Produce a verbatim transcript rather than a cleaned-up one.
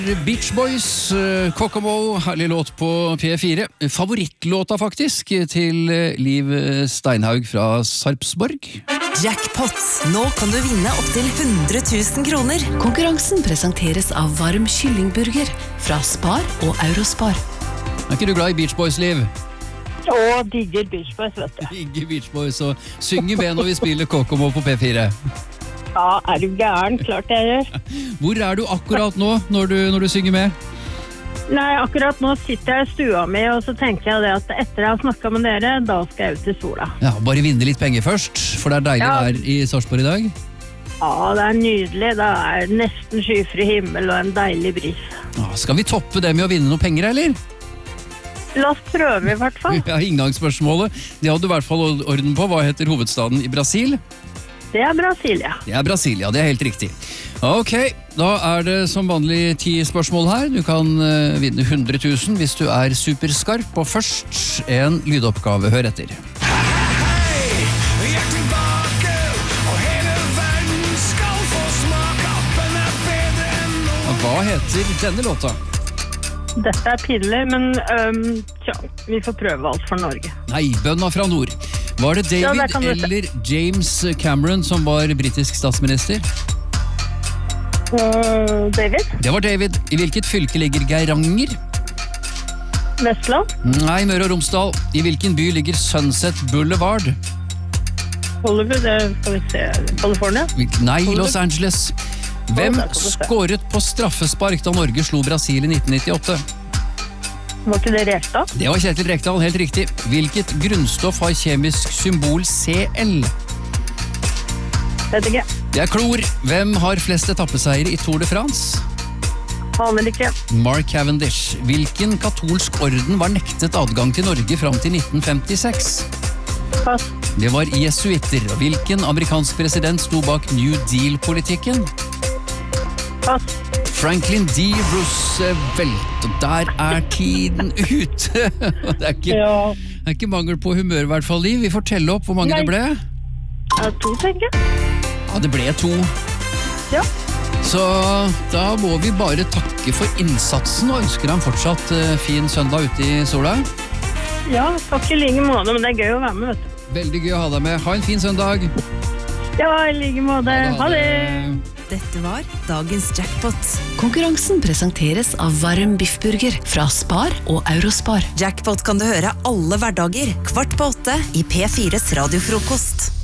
Beach Boys, uh, Kokomo, herlig låt på P fire. Favorittlåta faktisk til Liv Steinhaug fra Sarpsborg. Jackpot. Nå kan du vinne opp til hundre tusen kroner. Konkurransen presenteres av varm kyllingburger fra Spar og Eurospar. Er ikke du glad i Beach Boys, Liv? Å, digger Beach Boys, vet du. Digger Beach Boys og synger med når vi spiller Kokomo på P fire. Ja, er du gæren? Klart jeg gjør. Hvor er du akkurat nå når du, når du synger med? Nei, akkurat nå sitter jeg i stua mi, og så tenker jeg det at etter jeg har snakket med dere, da skal jeg ut til sola. Ja, bare vinne litt penger først, for det er deilig Ja. vær i Sarpsborg i dag. Ja, det er nydelig. Det er nesten skyfri himmel og en deilig bris. Ja, skal vi toppe det med å vinne noe penger, eller? La oss prøve i hvert fall. Ja, inngangsspørsmålet. Det hadde du i hvert fall orden på. Hva heter hovedstaden i Brasil? Det er Brasilia. Det er Brasilia, det er helt riktig. Ok, da er det som vanlig ti spørsmål her. Du kan uh, vinne hundre tusen hvis du er superskarp. Og først en lydoppgave. Hør etter. Hei, jeg er tilbake, og hele verden skal få smake. Appen er bedre enn noen. Hva heter denne låta? Dette er pinlig, men øhm, tja, vi får prøve alt for Norge. Nei, Bønna fra nord. Var det Ja, David det kan du se. eller James Cameron som var britisk statsminister? Uh, David? Det var David. I hvilket fylke ligger Geiranger? Vestland? Nei, Møre og Romsdal. I hvilken by ligger Sunset Boulevard? Hollywood, det skal vi se. California? Hvil- Nei, Los Angeles. Hvem der kan du se. skåret på straffespark da Norge slo Brasil i nitten nittiåtte? Var ikke det Rekdal? Det var Kjetil Rekdal, helt riktig. Hvilket grunnstoff har kjemisk symbol C L? Vet ikke. Det er klor. Hvem har flest etappeseiere i Tour de France? Aner ikke. Mark Cavendish. Hvilken katolsk orden var nektet adgang til Norge fram til nitten femtiseks? Pass. Det var jesuitter. Hvilken amerikansk president sto bak New Deal-politikken? Pass. Franklin D. Roosevelt. Og der er tiden ute. Det er ikke, Ja. det er ikke mangel på humør i hvert fall, Liv. Vi får telle opp hvor mange Nei. det ble. Ja, to, tenker jeg. Ja, det ble to. Ja. Så da må vi bare takke for innsatsen og ønsker ham fortsatt eh, fin søndag ute i sola. Ja, takk i like måte, men det er gøy å være med, vet du. Veldig gøy å ha deg med. Ha en fin søndag. Ja, i like måte. Ha det! Dette var dagens Jackpot. Konkurransen presenteres av varm biffburger fra Spar og Eurospar. Jackpot kan du høre alle hverdager, kvart på åtte i P fires radiofrokost.